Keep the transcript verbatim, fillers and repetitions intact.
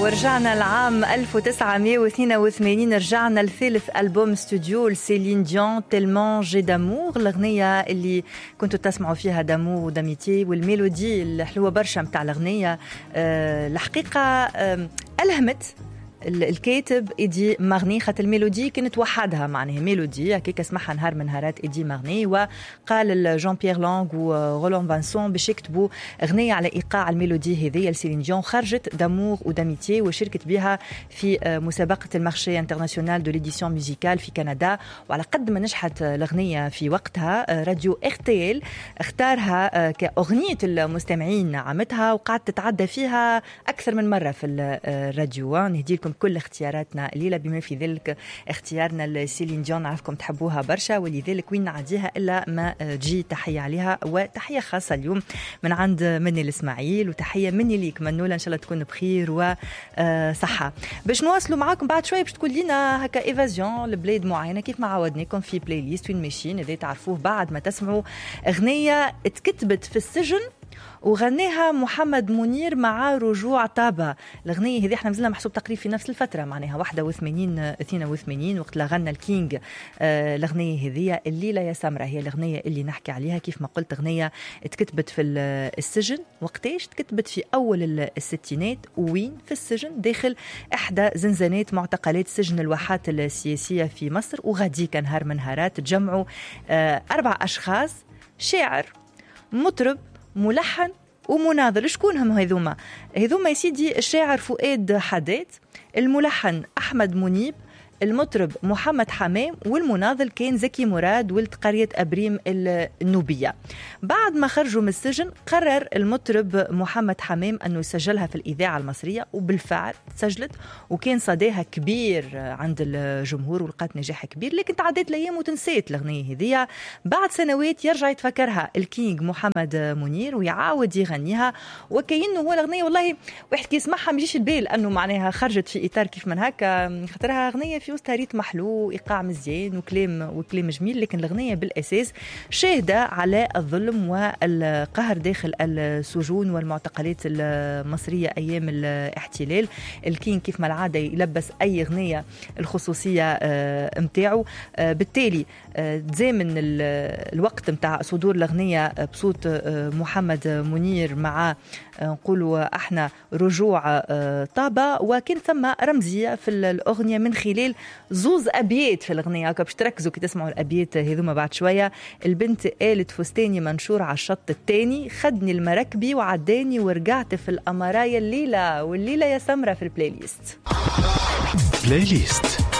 ورجعنا العام ألف وتسعمائة واثنين وثمانين، رجعنا لثالث ألبوم استوديو لسيلين ديون تيلمون جي دامور، الأغنية اللي كنتوا تسمعوا فيها دامور وداميتي، والميلودي الحلوة برشا متاع الأغنية. أه الحقيقة أه ألهمت الكاتب إيدي ماغني، خاطر الميلودي كانت وحدها معناها ميلودي هكاك اسمعها نهار من نهارات إيدي ماغني، وقال جون بيير لونغ وغولون فانسون باش يكتبوا أغنية على إيقاع الميلودي هذه لسيلين ديون. خرجت دامور وداميتي وشاركت بها في مسابقة المارشي انترناسيونال دو ليديسيون ميوزيكال في كندا، وعلى قد ما نجحت الأغنية في وقتها راديو ار تي ال اختارها كأغنية المستمعين عامتها، وقعدت تتعدى فيها أكثر من مرة في الراديو. نهدي لكم كل اختياراتنا الليلة، بما في ذلك اختيارنا لسيلين ديون، نعرفكم تحبوها برشا، ولذلك وين نعديها إلا ما تجي تحية عليها، وتحية خاصة اليوم من عند مني الإسماعيل، وتحية مني ليك منولة، إن شاء الله تكون بخير وصحة. باش نواصلوا معاكم بعد شوية، باش تقول لنا هكا إيفازيون لبلاد معينة كيف ما عودناكم في بلاي ليست وين ماشيين، إذا تعرفوه بعد ما تسمعوا أغنية اتكتبت في السجن وغنيها محمد منير مع رجوع طابة. الأغنية هذه احنا مازلنا محسوب تقريبا في نفس الفترة، معناها واحد وثمانين اثنين وثمانين وقت لا غنى الكينج آه الأغنية هذه الليلة يا سمرة، هي الأغنية اللي نحكي عليها. كيف ما قلت أغنية اتكتبت في السجن. وقتاش اتكتبت؟ في أول الستينات. وين؟ في السجن، داخل إحدى زنزانات معتقلات سجن الواحات السياسية في مصر. وغادي كان نهار من نهارات تجمعوا آه أربع أشخاص، شاعر، مطرب، ملحن ومناظر. شكونهم هذوما؟ هذوما يا سيدي الشاعر فؤاد حداد، الملحن أحمد منيب، المطرب محمد حمام، والمناضل كان زكي مراد ولد قرية أبريم النوبية. بعد ما خرجوا من السجن قرر المطرب محمد حمام أنه يسجلها في الإذاعة المصرية، وبالفعل سجلت وكان صداها كبير عند الجمهور ولقات نجاح كبير. لكن تعديت الأيام وتنسيت الأغنية هذه. بعد سنوات يرجع يتفكرها الكينج محمد منير ويعاود يغنيها، وكأنه هو الأغنية والله واحد كي يسمعها ميجيش البال أنه معناها خرجت في إطار كيف من هكا، خاطرها أغنية في وسط ريتم محلو، إيقاع مزيان وكلام وكلام جميل. لكن الأغنية بالأساس شاهدة على الظلم والقهر داخل السجون والمعتقلات المصرية أيام الاحتلال. الكين كيف ما العادة يلبس أي أغنية الخصوصية متاعه، بالتالي تزامن الوقت متاع صدور الأغنية بصوت محمد منير مع نقولوا احنا رجوع طابة. وكان ثم رمزية في الأغنية من خلال زوز أبيات في الأغنية، هكا باش تركزوا كي تسمعوا الأبيات هذوما بعد شوية. البنت قالت فستاني منشور على الشط التاني، خدني المركبي وعداني ورجعت في الأمرايا الليلة، والليلة يا سمرة في البلاي ليست. بلاي ليست